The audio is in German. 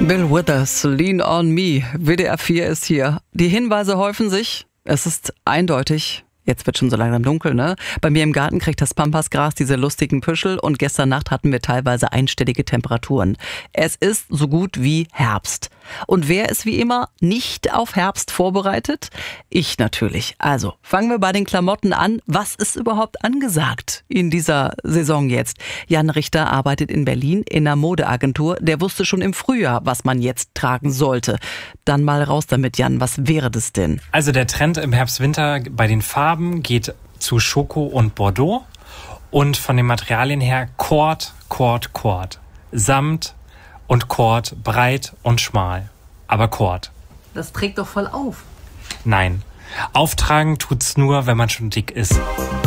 Bill Withers, Lean on Me. WDR 4 ist hier. Die Hinweise häufen sich. Es ist eindeutig. Jetzt wird schon so langsam dunkel, ne? Bei mir im Garten kriegt das Pampasgras diese lustigen Püschel und gestern Nacht hatten wir teilweise einstellige Temperaturen. Es ist so gut wie Herbst. Und wer ist wie immer nicht auf Herbst vorbereitet? Ich natürlich. Also, fangen wir bei den Klamotten an. Was ist überhaupt angesagt in dieser Saison jetzt? Jan Richter arbeitet in Berlin in einer Modeagentur. Der wusste schon im Frühjahr, was man jetzt tragen sollte. Dann mal raus damit, Jan. Was wäre das denn? Also der Trend im Herbst-Winter bei den Farben geht zu Schoko und Bordeaux. Und von den Materialien her Kord. Samt und Kord, breit und schmal. Aber Kord. Das trägt doch voll auf. Nein. Auftragen tut's nur, wenn man schon dick ist.